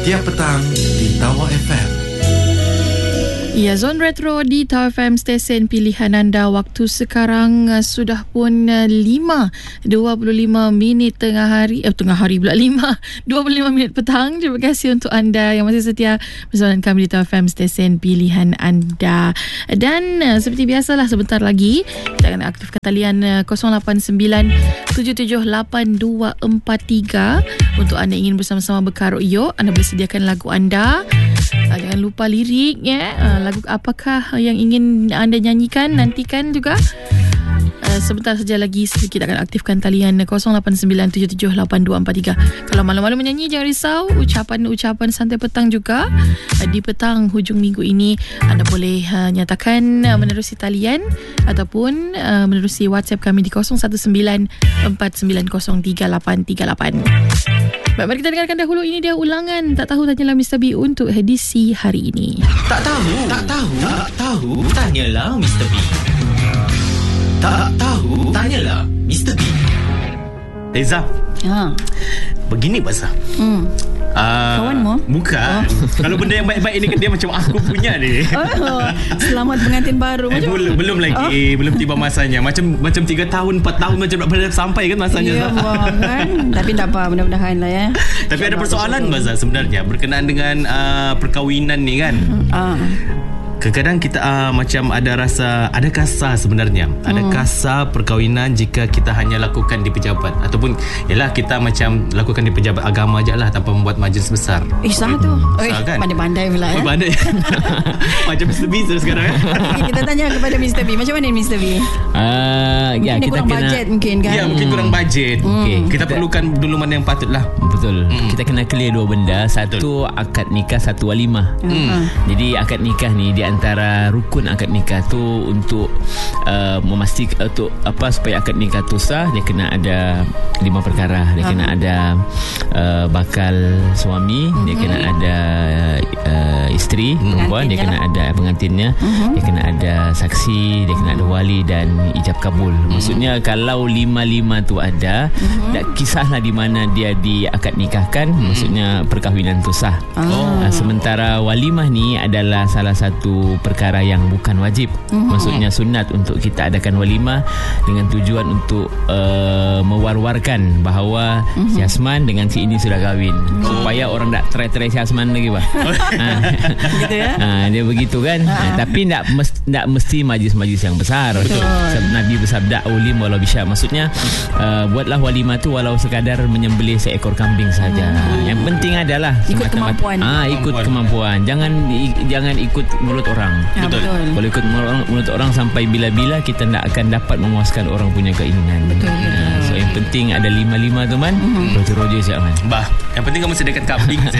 Setiap petang di Tawa FM. Ya, Zone Retro di Tawa FM, stesen pilihan anda. Waktu sekarang sudah pun 5:25 tengah hari pula 5:25 petang. Terima kasih untuk anda yang masih setia bersama kami di Tawa FM, stesen pilihan anda. Dan seperti biasalah, sebentar lagi kita akan aktifkan talian 089778243 untuk anda ingin bersama-sama berkarut yok. Anda boleh sediakan lagu anda. Jangan lupa lirik ya. Lagu apakah yang ingin anda nyanyikan, nantikan juga. Sebentar saja lagi kita akan aktifkan talian 0897782243. Kalau malu-malu menyanyi, jangan risau. Ucapan santai petang juga. Di petang hujung minggu ini anda boleh nyatakan menerusi talian ataupun menerusi WhatsApp kami di 0194903838. Baik, mari kita dengarkan dahulu. Ini dia ulangan Tak Tahu Tanyalah Mr. B untuk edisi hari ini. Tak tahu, tanyalah Mr. B. Tak tahu, tanyalah Mr. B. Reza, begini Bazah. Kawanmu? Bukan. Kalau benda yang baik-baik ni kan dia macam aku punya ni. Selamat pengantin baru. Belum lagi. Belum tiba masanya. Macam 3 tahun 4 tahun macam nak pada sampai kan masanya. Ya, kan? Tapi tak apa, mudah-mudahan lah ya. Tapi ada persoalan Bazah sebenarnya berkenaan dengan perkahwinan ni kan. Kadang-kadang kita macam ada rasa, ada kasar sebenarnya. Ada kasar perkahwinan jika kita hanya lakukan di pejabat. Ataupun yalah, kita macam lakukan di pejabat agama je lah tanpa membuat majlis besar. Sah tu. Kan? Pandai-pandai pula ya. Pandai. Macam Mr. B sekarang kan. Kita tanya kepada Mr. B. Macam mana Mr. B? Ya, kita kurang kena bajet mungkin kan. Ya, mungkin kurang bajet. Kita perlukan dulu mana yang patut lah. Betul. Kita kena clear dua benda. Satu akad nikah, satu walimah. Jadi akad nikah ni di antara rukun akad nikah tu untuk memastikan untuk apa supaya akad nikah tu sah, dia kena ada 5 perkara. Dia kena ada bakal suami, dia kena ada isteri perempuan, dia kena ada pengantinnya, dia kena ada saksi, dia kena ada wali dan ijab kabul. Maksudnya kalau 5 tu ada, tak kisahlah di mana dia diakad nikahkan, maksudnya perkahwinan tu sah. Sementara walimah ni adalah salah satu perkara yang bukan wajib. Maksudnya sunat untuk kita adakan walimah dengan tujuan untuk mewar-warkan bahawa si Asman dengan si ini sudah kahwin, supaya orang tak try si Asman lagi bah. Gitu ya. Dia begitu kan. Tapi tak mesti majlis-majlis yang besar. Nabi bersabda ulim walau bisya. Maksudnya buatlah walimah tu walau sekadar menyembelih seekor kambing saja. Yang penting adalah ikut kemampuan. Ikut kemampuan. Jangan ikut mulut orang. Betul. Kalau ikut mulut orang sampai bila-bila kita tak akan dapat memuaskan orang punya keinginan. Betul. So yang penting ada 5 tu man. Roger siap man. Bah, yang penting kamu sediakan kambing saja.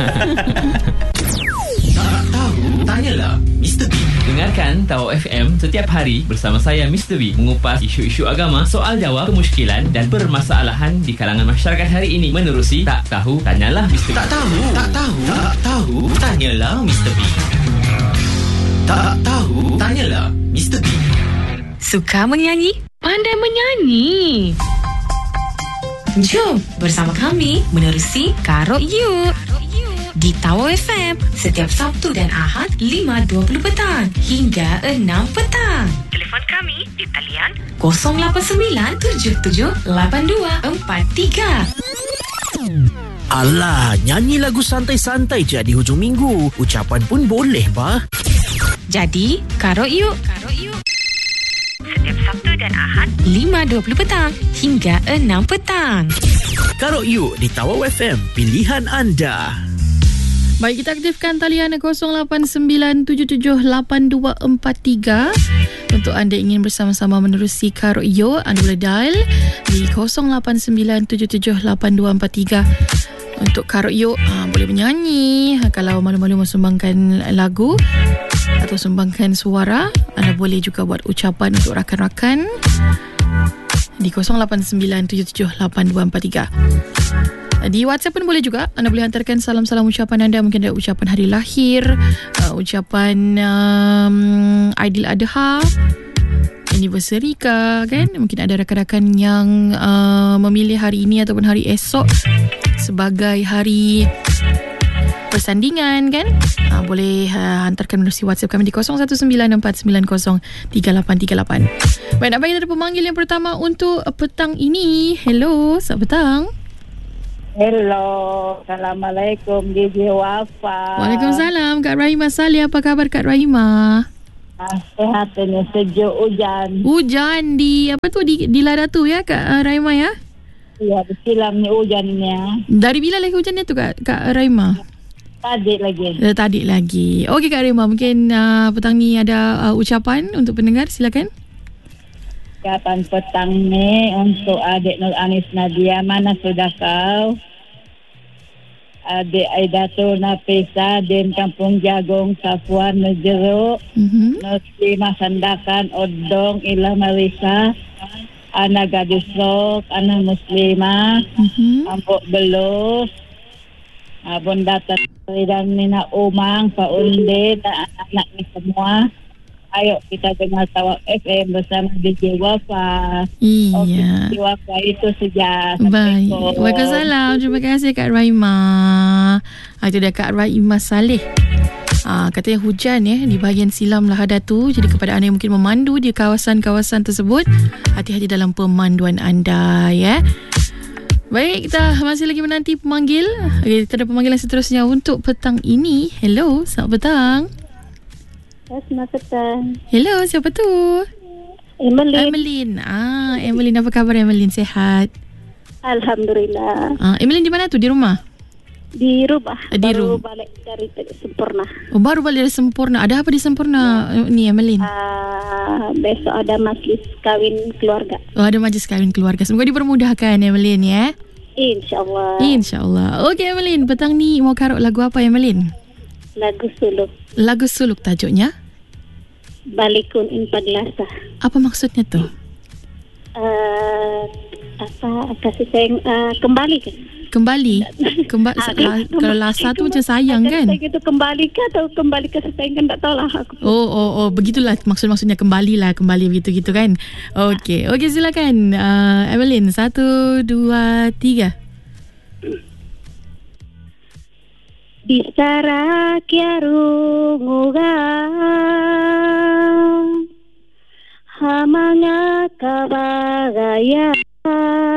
Tak tahu, tanyalah Mr. B. Dengarkan Tawa FM setiap hari bersama saya Mr. B mengupas isu-isu agama, soal jawab, kemusykilan dan permasalahan di kalangan masyarakat hari ini menerusi Tak Tahu Tanyalah Mr. B. Tak tahu, tanyalah Mr. B. Tak tahu, tanyalah Mr. B. Suka menyanyi? Pandai menyanyi. Jom bersama kami menerusi Karut You di Tawa FM setiap Sabtu dan Ahad 5:20 petang hingga 6 petang. Telefon kami di talian 089778243. Alah, nyanyi lagu santai-santai je di hujung minggu. Ucapan pun boleh bah. Jadi, Karut You setiap Sabtu dan Ahad 5:20 petang hingga 6 petang. Karut You di Tawa FM, pilihan anda. Baik, kita aktifkan talian 0897782243 untuk anda ingin bersama-sama menerusi Karut You. Anda boleh dial di 0897782243 untuk Karut You. Boleh menyanyi. Kalau malu-malu mensumbangkan lagu atau sumbangkan suara, anda boleh juga buat ucapan untuk rakan-rakan di 0897782243. Di WhatsApp pun boleh juga. Anda boleh hantarkan salam-salam ucapan anda. Mungkin ada ucapan hari lahir, ucapan Aidil Adha, anniversary ke, kan? Mungkin ada rakan-rakan yang memilih hari ini ataupun hari esok sebagai hari persandingan kan, boleh hantarkan melalui WhatsApp kami di 0194903838. Baik, nak bagi kita pemanggil yang pertama untuk petang ini. Hello, selamat petang. Hello, Assalamualaikum DJ Wafa. Waalaikumsalam Kak Rahimah Saleh. Apa khabar Kak Rahimah? Sehat ini, sejuk hujan. Hujan di apa tu, di Lada tu ya Kak Rahimah ya? Ya, bersilam ni hujannya. Dari bila lagi hujannya tu Kak Rahimah? Tadi lagi. Tadi lagi. Okey Kak Rahimah, mungkin petang ni ada ucapan untuk pendengar, silakan. Kapan petang ni untuk adik Nur Anis Nadia, mana sudah kau? Adik Aidatul Nafisa, Din Kampung Jagung, Safuan Nejeruk, Nuslimah Sandakan, Odong, Ilah Marisa, Ana Gadis Rok, Ana Muslimah, Ampuk Belus, Abun Datan dan Nina Umang, Pak Unde, dan anak-anak ni semua. Ayo kita dengar Tawak FM bersama DJ Wafa. Iya. DJ Wafa itu saja. Baik. Waalaikumsalam. Terima kasih Kak Rahimah. Itu dia Kak Rahimah Saleh. Katanya hujan ya di bahagian silam Lahada tu. Jadi kepada anda yang mungkin memandu di kawasan-kawasan tersebut, hati-hati dalam pemanduan anda ya. Baik, kita masih lagi menanti pemanggil. Okay, kita ada pemanggilan seterusnya untuk petang ini. Hello, selamat petang. Selamat petang. Hello, siapa tu? Emeline. Emeline, apa khabar Emeline? Sehat? Alhamdulillah. Emeline di mana tu? Di rumah? Di rumah. Baru balik dari Sempurna. Oh, baru balik dari Sempurna. Ada apa di Sempurna ni Emeline? Besok ada majlis kahwin keluarga. Oh, ada majlis kahwin keluarga. Semoga dipermudahkan Emeline ya. InsyaAllah. InsyaAllah. Okey Emeline, petang ni mau karok lagu apa Emeline? Lagu suluk. Lagu suluk tajuknya? Balikun in Paglasa. Apa maksudnya tu? Kasih sayang kembali kan? Kembali? Kalau lasa tu macam sayang kan? Itu kembali ke atau kembali ke sayang kan, tak tahulah aku. Oh, begitulah maksudnya kembalilah, kembali begitu kan. Okey, silakan Emeline, 1, 2, 3. Bisara kiarunguga hamanga kabagaya